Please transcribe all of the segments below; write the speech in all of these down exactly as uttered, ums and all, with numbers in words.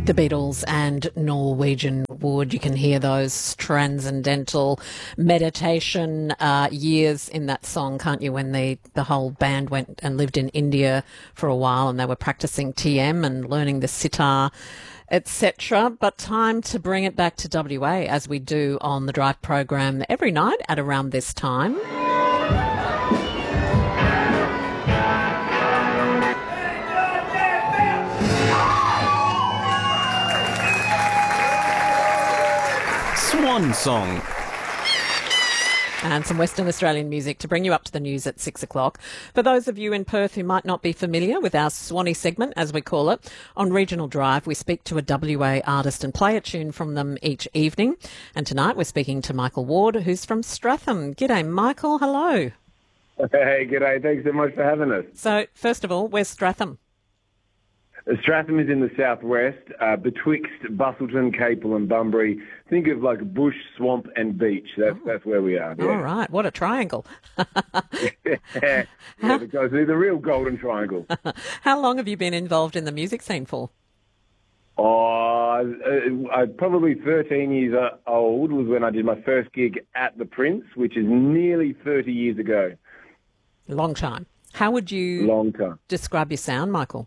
The Beatles and Norwegian Wood. You can hear those transcendental meditation uh, years in that song, can't you, when the, the whole band went and lived in India for a while and they were practicing T M and learning the sitar, et cetera. But time to bring it back to W A, as we do on the Drive program every night at around this time. Swan Song. And some Western Australian music to bring you up to the news at six o'clock. For those of you in Perth who might not be familiar with our Swanee segment, as we call it, on Regional Drive, we speak to a W A artist and play a tune from them each evening. And tonight we're speaking to Michael Ward, who's from Stratham. G'day, Michael. Hello. Hey, g'day. Thanks so much for having us. So, first of all, where's Stratham? Stratham is in the southwest, uh, betwixt Bustleton, Capel and Bunbury. Think of like bush, swamp and beach. That's oh. that's where we are. Yeah. All right. What a triangle. yeah, yeah the, the real golden triangle. How long have you been involved in the music scene for? Oh, uh, uh, probably thirteen years old was when I did my first gig at the Prince, which is nearly thirty years ago. Long time. How would you Long time. describe your sound, Michael?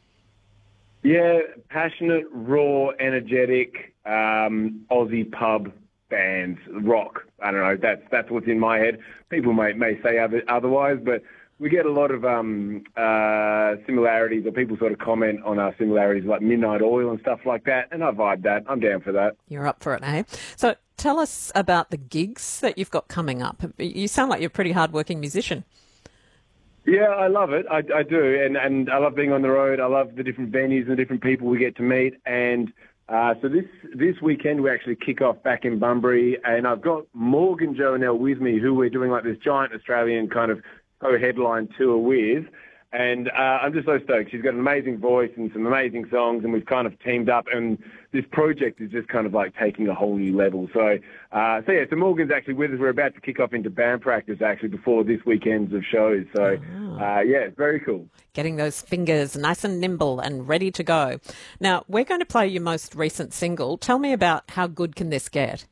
Yeah, passionate, raw, energetic, um, Aussie pub bands, rock. I don't know. That's that's what's in my head. People may may say other, otherwise, but we get a lot of um, uh, similarities, or people sort of comment on our similarities, like Midnight Oil and stuff like that. And I vibe that. I'm down for that. You're up for it, eh? So tell us about the gigs that you've got coming up. You sound like you're a pretty hard-working musician. Yeah, I love it. I, I do, and and I love being on the road. I love the different venues and the different people we get to meet. And uh, so this this weekend we actually kick off back in Bunbury, and I've got Morgan Joannell with me, who we're doing like this giant Australian kind of co-headline tour with. And uh, I'm just so stoked. She's got an amazing voice and some amazing songs, and we've kind of teamed up. And this project is just kind of like taking a whole new level. So, uh, so yeah, so Morgan's actually with us. We're about to kick off into band practice actually before this weekend's of shows. So, oh. uh, yeah, it's very cool. Getting those fingers nice and nimble and ready to go. Now, we're going to play your most recent single. Tell me about How Good Can This Get?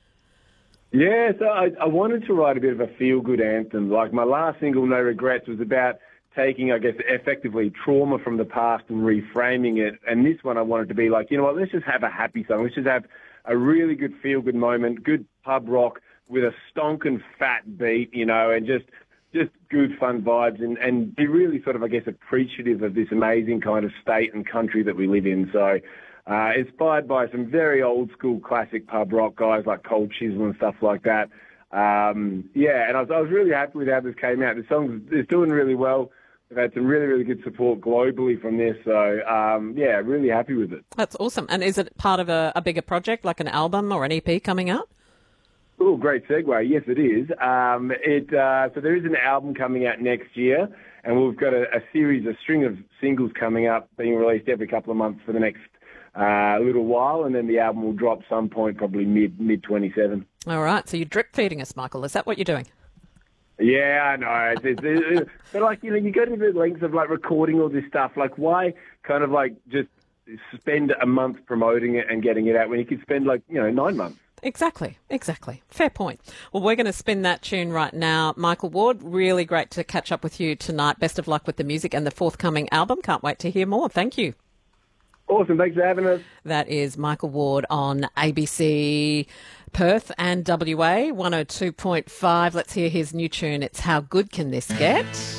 Yeah, so I, I wanted to write a bit of a feel-good anthem. Like my last single, No Regrets, was about taking, I guess, effectively trauma from the past and reframing it. And this one I wanted to be like, you know what, let's just have a happy song. Let's just have a really good feel-good moment, good pub rock with a stonking fat beat, you know, and just just good fun vibes and, and be really sort of, I guess, appreciative of this amazing kind of state and country that we live in. So uh, inspired by some very old-school classic pub rock guys like Cold Chisel and stuff like that. Um, yeah, and I was, I was really happy with how this came out. The song is doing really well. We've had some really, really good support globally from this. So, um, yeah, really happy with it. That's awesome. And is it part of a, a bigger project, like an album or an E P coming out? Oh, great segue. Yes, it is. Um, it uh, so there is an album coming out next year, and we've got a, a series, a string of singles coming up, being released every couple of months for the next uh, little while, and then the album will drop some point, probably mid mid twenty-seven. All right. So you're drip feeding us, Michael. Is that what you're doing? Yeah, I know. It's, it's, it's, but like, you know, you go to the lengths of like recording all this stuff. Like, why kind of like just spend a month promoting it and getting it out when you could spend like, you know, nine months? Exactly, exactly. Fair point. Well, we're going to spin that tune right now. Michael Ward, really great to catch up with you tonight. Best of luck with the music and the forthcoming album. Can't wait to hear more. Thank you. Awesome. Thanks for having us. That is Michael Ward on A B C Perth and W A one oh two point five. Let's hear his new tune. It's How Good Can This Get?